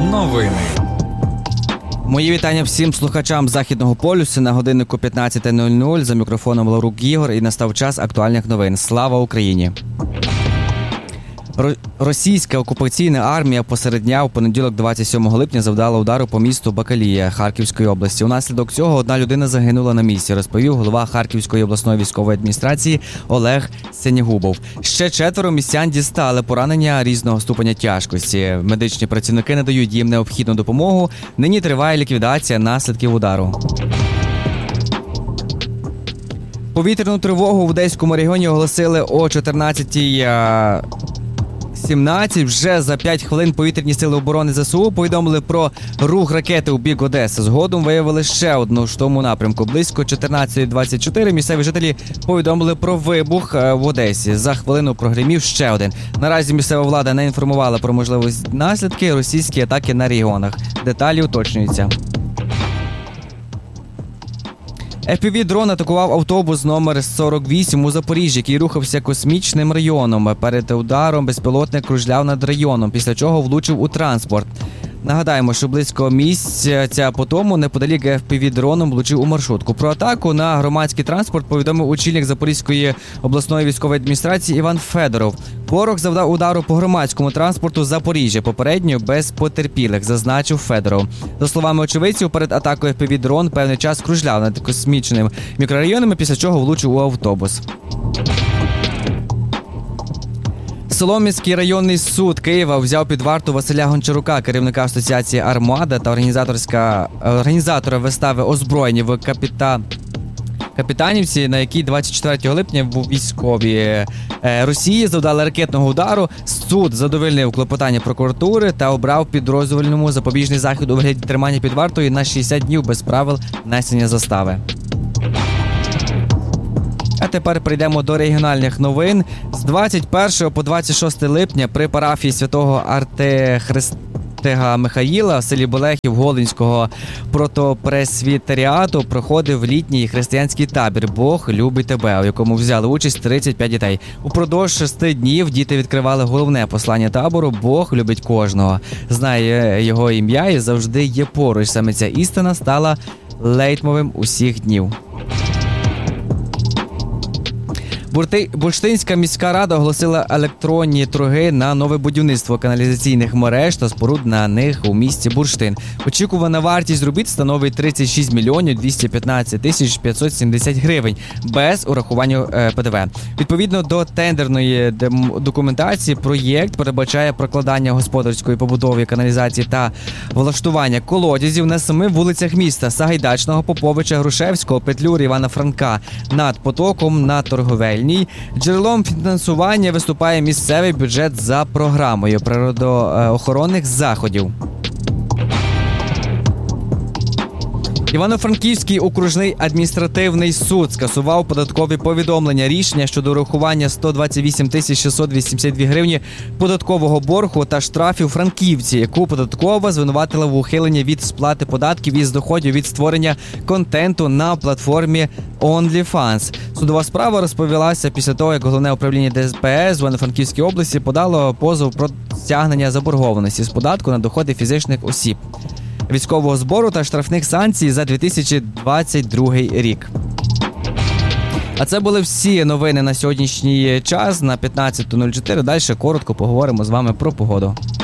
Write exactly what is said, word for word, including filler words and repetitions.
Новини. Мої вітання всім слухачам Західного полюсу. На годиннику п'ятнадцята нуль нуль. За мікрофоном Ларук Ігор і настав час актуальних новин. Слава Україні! Російська окупаційна армія посеред дня у понеділок двадцять сьомого липня завдала удару по місту Бакалія Харківської області. Унаслідок цього одна людина загинула на місці, розповів голова Харківської обласної військової адміністрації Олег Сенігубов. Ще четверо містян дістали поранення різного ступеня тяжкості. Медичні працівники надають їм необхідну допомогу. Нині триває ліквідація наслідків удару. Повітряну тривогу в Одеському регіоні оголосили о чотирнадцятій сімнадцять. Вже за п'ять хвилин повітряні сили оборони ЗСУ повідомили про рух ракети у бік Одеси. Згодом виявили ще одну в тому напрямку. Близько чотирнадцята двадцять чотири місцеві жителі повідомили про вибух в Одесі. За хвилину прогримів ще один. Наразі місцева влада не інформувала про можливі наслідки російської атаки на регіонах. Деталі уточнюються. еф пі ві-дрон атакував автобус номер сорок вісім у Запоріжжі, який рухався космічним районом. Перед ударом безпілотник кружляв над районом, після чого влучив у транспорт. Нагадаємо, що близько місяця по тому неподалік еф пі ві-дроном влучив у маршрутку. Про атаку на громадський транспорт повідомив очільник Запорізької обласної військової адміністрації Іван Федоров. Ворог завдав удару по громадському транспорту Запоріжжя, попередньо без потерпілих, зазначив Федоров. За словами очевидців, перед атакою еф пі ві-дрон певний час кружляв над космічним мікрорайонами, після чого влучив у автобус. Солом'янський районний суд Києва взяв під варту Василя Гончарука, керівника асоціації «Армада» та організаторська організатора вистави «Озброєні» в Капіта... Капітанівці, на якій двадцять четвертого липня в військовій Росії завдали ракетного удару. Суд задовольнив клопотання прокуратури та обрав підроздільному запобіжний захід у вигляді тримання під вартою на шістдесят днів без правил внесення застави. А тепер прийдемо до регіональних новин. З двадцять першого по двадцять шосте липня при парафії святого Артехриста Михаїла в селі Болехів Голинського протопресвітеріату проходив літній християнський табір «Бог любить тебе», у якому взяли участь тридцять п'ять дітей. Упродовж шести днів діти відкривали головне послання табору «Бог любить кожного». Знає його ім'я і завжди є поруч. Саме ця істина стала лейтмотивом усіх днів. Бурштинська міська рада оголосила електронні торги на нове будівництво каналізаційних мереж та споруд на них у місті Бурштин. Очікувана вартість робіт становить тридцять шість мільйонів двісті п'ятнадцять тисяч п'ятсот сімдесят гривень без урахування е, пе де ве. Відповідно до тендерної документації, проєкт передбачає прокладання господарської побудови каналізації та влаштування колодязів на семи вулицях міста: Сагайдачного, Поповича, Грушевського, Петлюри, Івана Франка, над потоком на Торговельній. Джерелом фінансування виступає місцевий бюджет за програмою природоохоронних заходів. Івано-Франківський окружний адміністративний суд скасував податкові повідомлення рішення щодо урахування сто двадцять вісім тисяч шістсот вісімдесят дві гривні податкового боргу та штрафів Франківці, яку податкова звинуватила в ухиленні від сплати податків із доходів від створення контенту на платформі OnlyFans. Судова справа розповілася після того, як Головне управління де ес пе ес в Івано-Франківській області подало позов про стягнення заборгованості з податку на доходи фізичних осіб, військового збору та штрафних санкцій за дві тисячі двадцять другий рік. А це були всі новини на сьогоднішній час на п'ятнадцята нуль чотири. Далі коротко поговоримо з вами про погоду.